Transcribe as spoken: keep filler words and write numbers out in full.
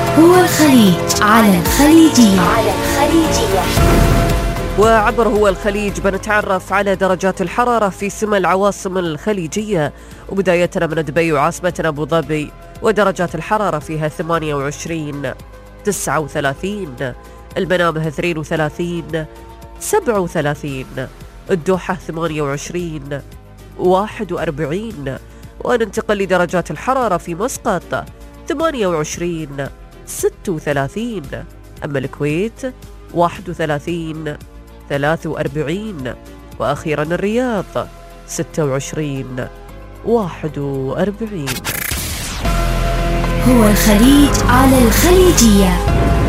هو الخليج على الخليجية. على الخليجية. وعبر هو الخليج بنتعرف على درجات الحرارة في سمى العواصم الخليجية، وبداية من دبي وعاصمتنا أبو ظبي، ودرجات الحرارة فيها ثمانية وعشرين، تسعة وثلاثين، المنامة اثنين وثلاثين، سبعة وثلاثين، الدوحة ثمانية وعشرين، واحد وأربعين. وننتقل لدرجات الحرارة في مسقط ثمانية وعشرين، ستة وثلاثين، أما الكويت واحد وثلاثين، ثلاثة وأربعين، وأخيرا الرياض ستة وعشرين، واحد وأربعين. هو الخليج على الخليجية.